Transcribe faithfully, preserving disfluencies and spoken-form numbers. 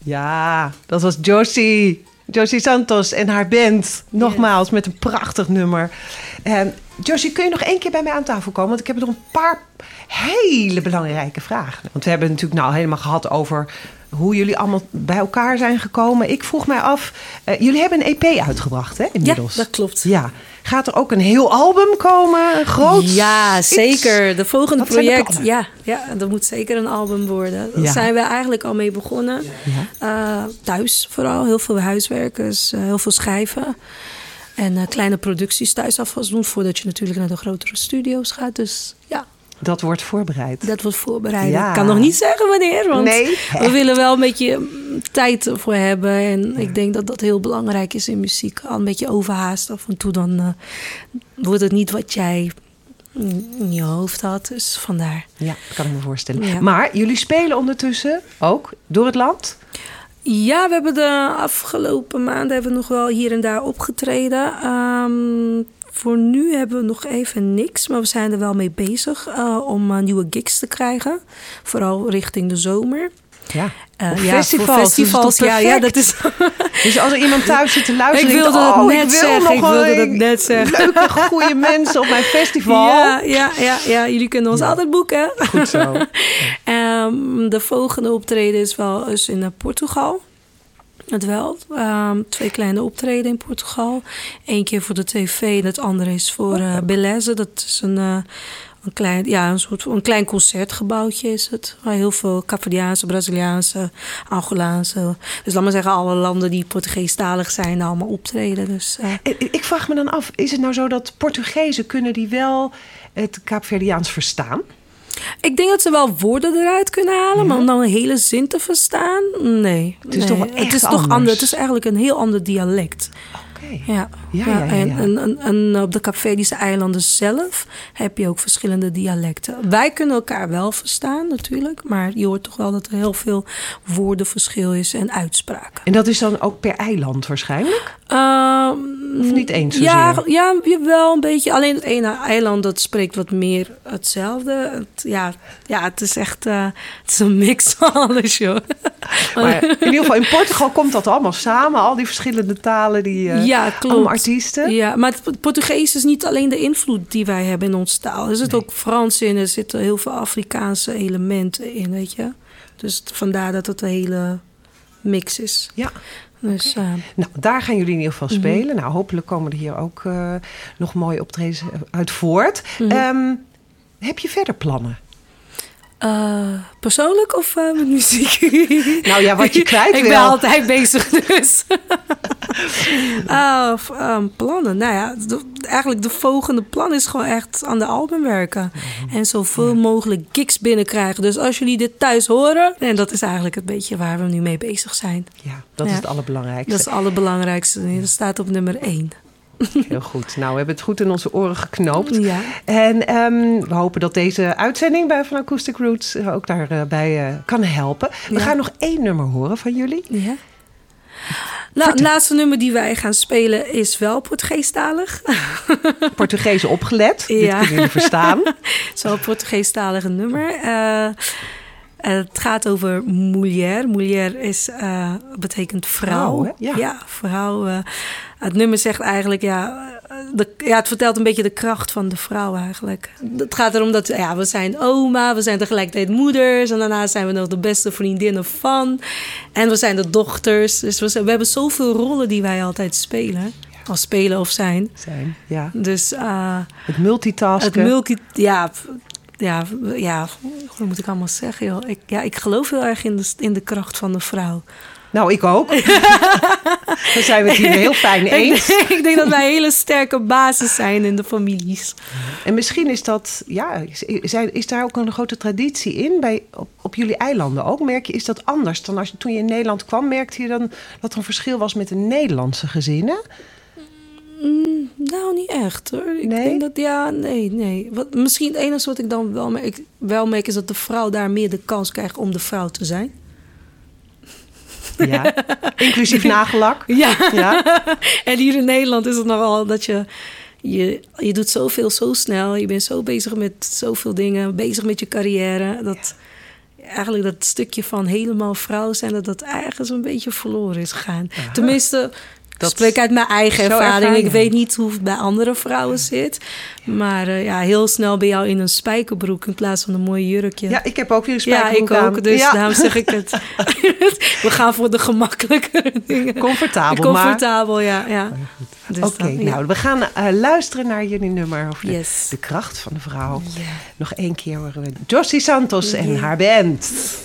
Ja, dat was Josie. Josie Santos en haar band. Nogmaals, met een prachtig nummer. En Josie, kun je nog één keer bij mij aan tafel komen? Want ik heb nog een paar hele belangrijke vragen. Want we hebben het natuurlijk nou helemaal gehad over hoe jullie allemaal bij elkaar zijn gekomen. Ik vroeg mij af, uh, jullie hebben een E P uitgebracht, hè, inmiddels? Ja, dat klopt. Ja. Gaat er ook een heel album komen? Een groot Ja, iets? Zeker. De volgende Wat zijn de project, plannen? ja, ja, dat moet zeker een album worden. Daar Ja. zijn we eigenlijk al mee begonnen. Ja. Uh, thuis vooral, heel veel huiswerkers, uh, heel veel schrijven. En uh, kleine producties thuis alvast doen, voordat je natuurlijk naar de grotere studio's gaat. Dus ja, Dat wordt voorbereid. dat wordt voorbereid. Ja. Ik kan nog niet zeggen wanneer, want Nee. we willen wel een beetje mm, tijd voor hebben. En ja. ik denk dat dat heel belangrijk is in muziek. Al een beetje overhaast af en toe, dan uh, wordt het niet wat jij in je hoofd had. Dus vandaar. Ja, dat kan ik me voorstellen. Ja. Maar jullie spelen ondertussen ook door het land? Ja, we hebben de afgelopen maanden hebben we nog wel hier en daar opgetreden. Um, voor nu hebben we nog even niks, maar we zijn er wel mee bezig uh, om uh, nieuwe gigs te krijgen. Vooral richting de zomer. Ja, Uh, Op ja, festivals, voor festivals. dus Ja, ja, dat is. Dus als er iemand thuis zit te luisteren, Ik wilde denkt, het oh, net ik wil zeggen, nog ik wilde een het net zeggen. leuke, goede mensen op mijn festival. Ja, ja, ja, ja, jullie kunnen ons Ja. altijd boeken. Goed zo. Um, de volgende optreden is wel eens in uh, Portugal. Het wel. Um, twee kleine optreden in Portugal. Eén keer voor de tv en het andere is voor uh, Beleze. Dat is een, uh, een, klein, ja, een, soort, een klein concertgebouwtje is het. Waar heel veel Cavadiaanse, Braziliaanse, Angolaanse. Dus laat maar zeggen, alle landen die Portugeestalig zijn, allemaal optreden. Dus, uh, Ik, ik vraag me dan af, is het nou zo dat Portugezen kunnen die wel het Kaapverdiaans verstaan? Ik denk dat ze wel woorden eruit kunnen halen, Ja. maar om nou een hele zin te verstaan, nee. Het is nee. toch wel echt het is toch anders. anders. Het is eigenlijk een heel ander dialect. Oké. Ja, Ja, ja, ja, En, ja. en, en, en op de Kaapverdische eilanden zelf heb je ook verschillende dialecten. Wij kunnen elkaar wel verstaan natuurlijk, maar je hoort toch wel dat er heel veel woordenverschil is en uitspraken. En dat is dan ook per eiland waarschijnlijk? Um, Of niet eens zozeer? Ja, ja, wel een beetje. Alleen het ene eiland dat spreekt wat meer hetzelfde. Het, ja, ja, het is echt uh, het is een mix van alles, joh. Maar in ieder geval in Portugal komt dat allemaal samen. Al die verschillende talen, die uh, ja, klopt. allemaal artiesten. Ja, maar het Portugees is niet alleen de invloed die wij hebben in onze taal. Er zit Nee. ook Frans in, er zitten heel veel Afrikaanse elementen in, weet je. Dus vandaar dat het een hele mix is. Ja. Dus, uh, Nou, daar gaan jullie in ieder geval Mhm. spelen. Nou, hopelijk komen er hier ook uh, nog mooie optredens uit voort. Mhm. Um, heb je verder plannen? Uh, persoonlijk of uh, met muziek? Nou ja, wat je kwijt Ik wil. ben altijd bezig, dus. uh, um, plannen. Nou ja, de, eigenlijk de volgende plan is gewoon echt aan de album werken. Mm-hmm. En zoveel ja. mogelijk gigs binnenkrijgen. Dus als jullie dit thuis horen, en dat is eigenlijk het beetje waar we nu mee bezig zijn. Ja, dat ja. is het allerbelangrijkste. Dat is het allerbelangrijkste. Dat staat op nummer één. Heel goed. Nou, we hebben het goed in onze oren geknoopt. Ja. En um, we hopen dat deze uitzending bij van Acoustic Roots ook daarbij uh, kan helpen. We ja. gaan nog één nummer horen van jullie. Ja. Nou, het laatste nummer die wij gaan spelen is wel Portugeestalig. Portugees opgelet. Ja. Dit kunnen jullie verstaan. Zo'n Portugeestalige nummer. Uh, het gaat over mulher. Mulher is, uh, betekent vrouw. vrouw ja. ja, vrouw. Uh, het nummer zegt eigenlijk, ja, de, ja, het vertelt een beetje de kracht van de vrouw eigenlijk. Het gaat erom dat ja, we zijn oma, we zijn tegelijkertijd moeders. En daarna zijn we nog de beste vriendinnen van. En we zijn de dochters. Dus we, zijn, we hebben zoveel rollen die wij altijd spelen. Als spelen of zijn. Zijn, ja. Dus, uh, het multitasken. Het multi, ja, ja, ja, hoe moet ik allemaal zeggen? Joh? Ik, ja, ik geloof heel erg in de, in de kracht van de vrouw. Nou, ik ook. Dan zijn we het hier heel fijn eens. Ik denk, ik denk dat wij hele sterke basis zijn in de families. En misschien is dat, ja, is daar ook een grote traditie in bij, op, op jullie eilanden ook? Merk je, is dat anders dan als je, toen je in Nederland kwam, merkte je dan dat er een verschil was met de Nederlandse gezinnen? Mm, nou, niet echt hoor. Ik nee? denk dat, ja, nee, nee. Wat, misschien het enige wat ik dan wel merk, wel merk is dat de vrouw daar meer de kans krijgt om de vrouw te zijn. Ja, inclusief nagellak. Ja. ja, en hier in Nederland is het nogal dat je, je... Je doet zoveel zo snel. Je bent zo bezig met zoveel dingen. Bezig met je carrière. Dat, eigenlijk dat stukje van helemaal vrouw zijn, dat dat ergens een beetje verloren is gegaan. Aha. Tenminste, ik Dat spreek uit mijn eigen zo ervaring. ervaar Ik jij. weet niet hoe het bij andere vrouwen zit. Maar uh, ja, heel snel ben jou in een spijkerbroek in plaats van een mooi jurkje. Ja, ik heb ook weer een Ja, spijkerbroek ik ook. aan. Dus Ja. daarom zeg ik het. We gaan voor de gemakkelijkere dingen. Comfortabel, Comfortabel, ja. ja. Dus Oké, dan, ja. nou, we gaan uh, luisteren naar jullie nummer over de, Yes. de kracht van de vrouw. Ja. Nog één keer horen we Josie Santos en Ja. haar band.